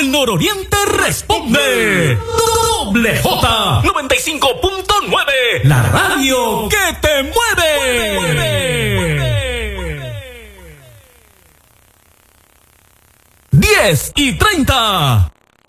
el nororiente responde. Doble J 95.9, la radio que te mueve. 10:30.